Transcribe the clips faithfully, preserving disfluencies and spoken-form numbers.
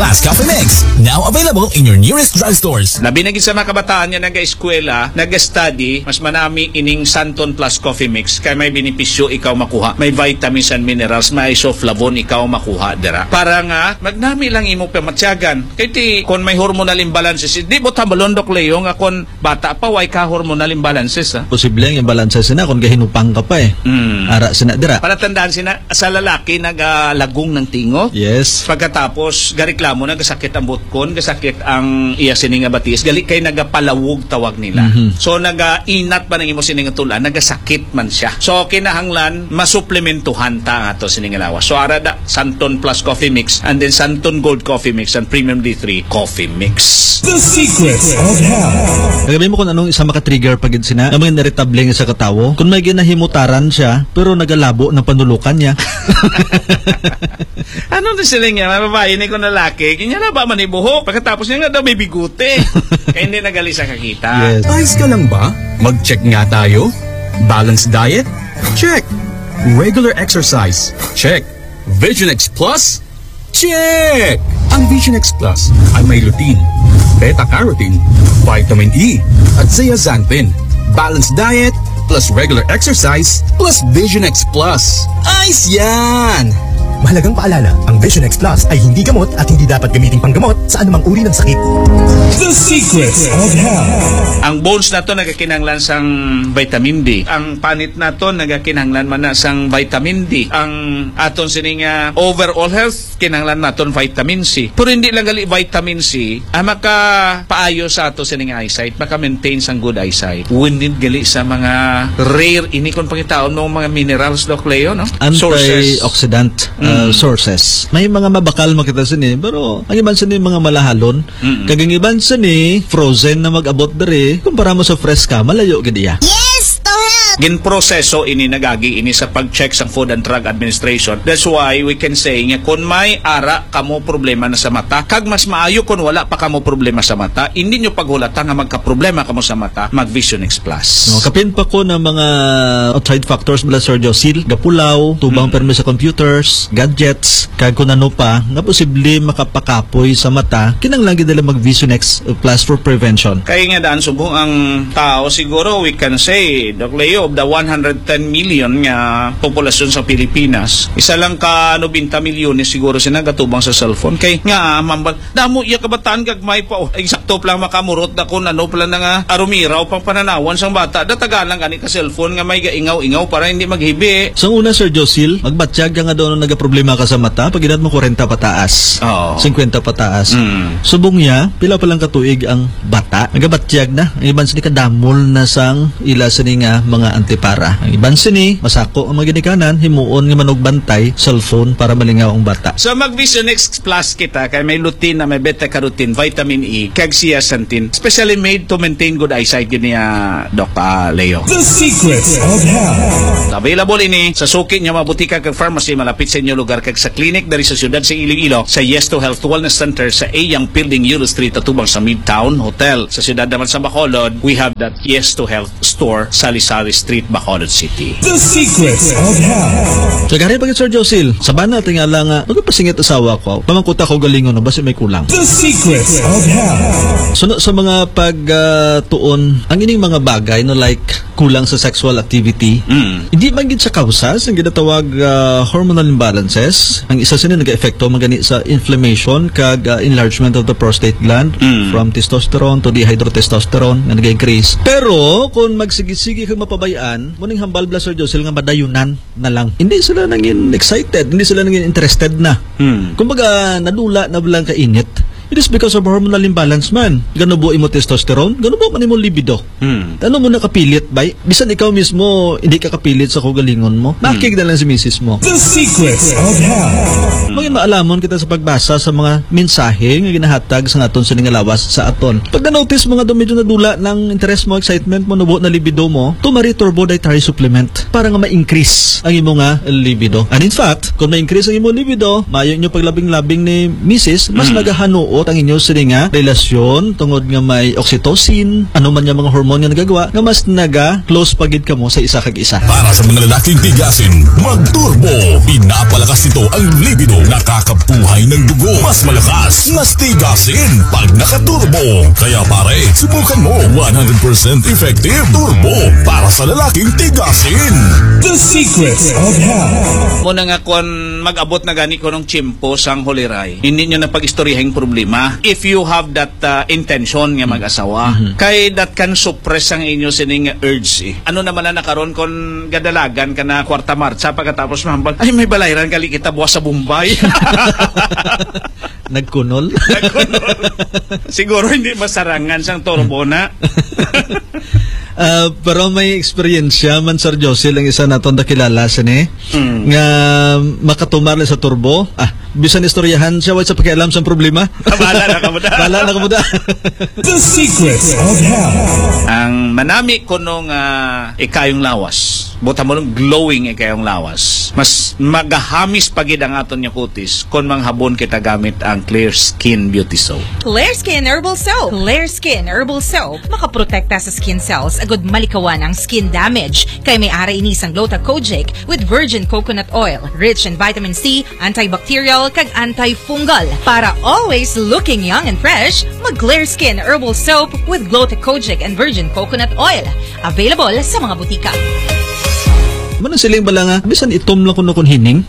Plus Coffee Mix. Now available in your nearest drugstores. Labi na gid sa mga kabataan nga nag-eskwela, nag-study, mas manami ining Santon Plus Coffee Mix kay may benepisyo ikaw makuha. May vitamins and minerals, may isoflavone ikaw makuha dira. Para nga magnami lang imo pamatsyagan. Kay ti kon may hormonal imbalances, di mo tambalondok Leo nga kon bata pa way ka hormonal imbalances ha. Posible ang imbalances na kon gahinupang ka pa eh. Mm. Ara sina dira. Para tandaan sina sa lalaki nagalagong ng tingo. Yes. Pagkatapos gareklamo na gasakit ang butkon, gasakit ang iya sini nga batis, gali kay nagapalawog tawag nila. Mm-hmm. So naga-inat pa nang imo sini nga tulan, nagasakit man siya. So kinahanglan masuplementuhan ta ato sini nga lawas. So arada Santon Plus Coffee Mix and then Santon Gold Coffee Mix and Premium D three Coffee Mix. The secrets of health. Nagabi mo kung anong isa maka-trigger pagid sina, na mga irritable nga sa katawo. Kung may ginahimutaran siya, pero nagalabo ng panulukan niya. Ano na sila nga, mababae ni ko na laki, kanya na ba manibuhok? Pagkatapos niya nga daw may bigute. Kaya hindi nagali sa kakita. Yes. Ayos ka lang ba? Mag-check nga tayo. Balanced diet? Check. Regular exercise? Check. Vision X Plus? Check! Ang Vision X Plus ay may lutein, beta-carotene, vitamin E, at zeaxanthin. Balanced diet plus regular exercise plus Vision X Plus. Ayos yan! Mahalagang paalala, ang Vision X Plus ay hindi gamot at hindi dapat gamiting panggamot sa anumang uri ng sakit. The secrets of health. Ang bones na to nagakinanglan sang vitamin D. Ang panit na to nagakinanglan man na sang vitamin D. Ang aton sini nga overall health kinanglan naton vitamin C. Pero hindi lang gali vitamin C, ah, maka paayo sa ato sini nga eyesight, maka maintain sang good eyesight. Windid gali sa mga rare ini kon pangitaon mo mga minerals Doc Leo, no? Antioxidant uh, mm. sources. May mga mabakal makita sini, pero ang iban sini mga malahalon. Mm-mm. Kagang iban sini frozen na mag-abot dere, kumpara mo sa fresh ka, malayo gid iya. Yes, to help. Ginproseso ini nagagi ini sa pag-check sa Food and Drug Administration. That's why we can say nga kung may ara kamo problema na sa mata, kag mas maayo kung wala pa kamo problema sa mata, hindi nyo paghulata nga magka-problema kamo sa mata, mag Vision X Plus. No, kapin pa ko ng mga outside factors mula Sir Josil, gapulaw, tubang mm. permi sa computers, gadgets, kag kung ano pa, nga posible makapakapoy sa mata, kinanglan gid nila mag Vision X Plus for prevention. Kaya nga daan subong ang tao, siguro we can say, Doc Leo, of the one hundred ten million nga populasyon sa Pilipinas, isa lang ka ninety milyones siguro sila gatubang sa cellphone. Kay nga mambal, damo iya kabataan gagmay pa oh, eksakto lang makamurot na kung ano pala nga arumiraw pang pananawan sang bata, datagalang gani ka cellphone nga may gaingaw-ingaw para hindi maghibi. Sa una Sir Josil, magbatsyag ka nga daw nung nagaproblema ka sa mata, pag inat mo forty pataas, oh. fifty pataas. Mm. Subong niya, pila pa lang katuig ang bata, nagabatsyag na, ang iban sini kadamol na sang ila sini nga mga antipara. Ang iban sini, masako ang mga ginikanan, himuon nga manugbantay, cellphone para malingaw ang bata. So mag Vision X Plus kita, kay may lutein na may beta-carotene, vitamin E, kag zeaxanthin, specially made to maintain good eyesight yun niya, Doc uh, Leo. The secrets of health. Available ini sa suki niya mabutika kag pharmacy malapit sa inyo lugar kag sa clinic dari sa siyudad sa Iloilo sa Yes to Health Wellness Center sa Ayang Building Euro Street atubang sa Midtown Hotel. Sa siyudad naman sa Bacolod, we have that Yes to Health store Salisari Street, Bacolod City. The secrets of health. So gari pagit Sir Josil, saban na tingala nga magpasingit asawa ko, pamangkuta ko galingon no basi may kulang. The secrets of health. So sa mga pagtuon uh, ang ining mga bagay no like kulang sa sexual activity, mm. hindi man gid sa kausas ang ginatawag uh, hormonal imbalances. Ang isa sini nag-epekto magani sa inflammation kag uh, enlargement of the prostate gland mm. from testosterone to dihydrotestosterone nga nag-increase. Pero kung magsigi-sige kag mapabayaan, muning hambal bla Sir Josil nga madayunan na lang. Hindi sila nangin excited, hindi sila nangin interested na. Mm. Kumbaga nadula na bilang kainit. It is because of hormonal imbalance man. Gano bo imo testosterone, gano bo man imo libido. Hmm. Ano mo nakapilit bay? Bisan ikaw mismo hindi ka kapilit sa kugalingon mo. Makig na lang si misis mo. The secrets of health. Maging maalamon kita sa pagbasa sa mga mensahe nga ginahatag sa aton sa ningalawas sa aton. Pag na-notice mga medyo nadula ng interest mo, excitement mo, nubo na libido mo, tumari turbo dietary supplement para nga ma-increase ang imo nga libido. And in fact, kung ma-increase ang imo libido, mayo nyo paglabing-labing ni misis, mas hmm. nagahanoon buot ang inyo sini nga relasyon tungod nga may oxytocin, ano man yung mga hormone nga nagagawa, nga mas naga close pagid kamo sa isa kag isa. Para sa mga lalaking tigasin, mag-turbo. Pinapalakas nito ang libido. Nakakabuhay ng dugo. Mas malakas, mas tigasin pag naka-turbo. Kaya pare, subukan mo. one hundred percent effective turbo para sa lalaking tigasin. The secrets of health. Muna nga kung mag-abot na gani ko ng chimpo sang huliray, hindi nyo na pag-istoryahin problema if you have that uh, intention nga mag-asawa. Mm-hmm. Kay that can suppress ang inyo sining urge eh. Ano naman na nakaroon kung gadalagan ka na kwarta marcha pagkatapos mahambal, ay may balayran kali kita buwas sa Bombay. Nagkunol? Nagkunol. Siguro hindi masarangan sang turbo na. Uh, pero may experiensya man Sir Josie lang isa naton dakilala sini mm. nga makatumar sa turbo. Ah, bisan istoryahan siya wa sa pakialam sa problema. Bala na kamuda. Bala na kamuda. The secrets of health. Ang manami ko nung uh, ikayong lawas. Buta mo nung glowing ikayong lawas. Mas magahamis pagid ang aton yung kutis kung manghabon kita gamit ang Clear Skin Beauty Soap. Clear Skin Herbal Soap. Clear Skin Herbal Soap. Makaprotekta sa skin cells agud malikawan ang skin damage. Kay may ara inisang Glutacogic with virgin coconut oil, rich in vitamin C, antibacterial kag antifungal. Para always looking young and fresh, mag Clear Skin Herbal Soap with Glutacogic and virgin coconut oil. Available sa mga butika. Manang siling bala nga, bisan itom lang kuno kun hining.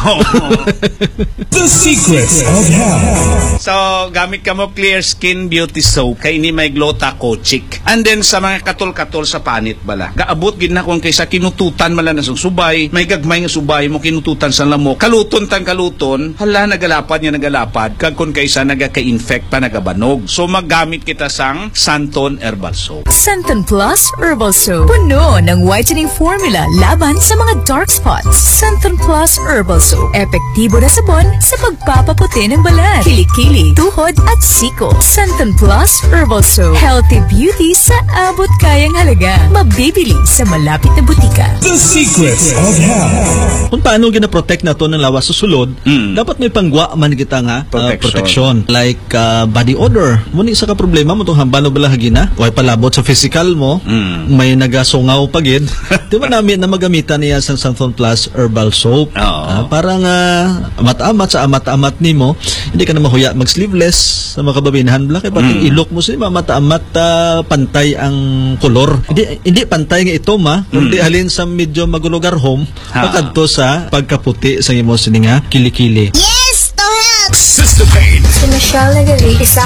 The secrets of health. So, gamit ka mo Clear Skin Beauty Soap kay ini may Glutacogic. And then sa mga katol-katol sa panit bala. Gaabot gid na kung kaysa kinututan mala na sung subay, may gagmay nga subay mo kinututan sa lamok. Kaluton tan kaluton, hala nagalapad niya nagalapad kag kun kaysa nagaka-infect pa nagabanog. So maggamit kita sang Santon Herbal Soap. Santon Plus Herbal Soap. Puno ng whitening formula laban sa mga dark spots. Santon Plus Herbal Soap. Epektibo na sabon sa pagpapaputi ng balat, kilikili, tuhod at siko. Santon Plus Herbal Soap. Healthy beauty sa abot kayang halaga. Mabibili sa malapit na butika. The secrets of health. Kung paano gina-protect na to ng lawas sa sulod, mm. dapat may pangwa man kita nga uh, protection. Like uh, body odor. Muna isa ka problema mo itong hambano balahagi na. Huwag palabot sa physical mo. Mm. May nagasungaw pagid. Di ba namin na magamitan niya sa Santon Plus Herbal Soap? Oo. Uh, para nga amat-amat sa amat-amat nimo, hindi ka na mahuya mag-sleeveless sa mga kababinahan bla kay pating mm. ilok mo sa amat-amat uh, pantay ang kolor. Hindi hindi pantay nga ito ma, kundi mm. halin sa medyo magulugar home, pakadto sa pagkaputi sa imo sininga kilikili. Yes, to help! Sister Pain. Si Michelle Nagali, isa